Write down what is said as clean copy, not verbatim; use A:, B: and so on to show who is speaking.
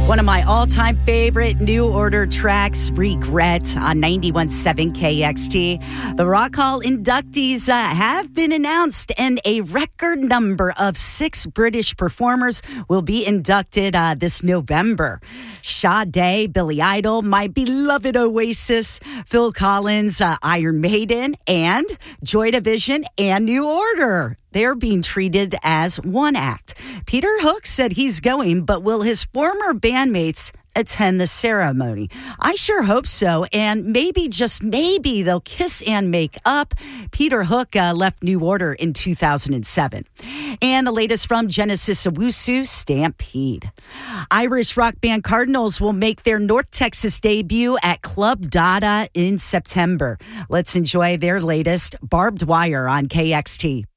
A: One of my all-time favorite New Order tracks, Regret, on 91.7 KXT. The Rock Hall inductees have been announced, and a record number of 6 British performers will be inducted this November. Sade, Billy Idol, My Beloved Oasis, Phil Collins, Iron Maiden, and Joy Division and New Order. They're being treated as one act. Peter Hook said he's going, but will his former bandmates attend the ceremony? I sure hope so, and maybe, just maybe, they'll kiss and make up. Peter Hook left New Order in 2007. And the latest from Genesis Owusu, Stampede. Irish rock band Cardinals will make their North Texas debut at Club Dada in September. Let's enjoy their latest, Barbed Wire, on KXT.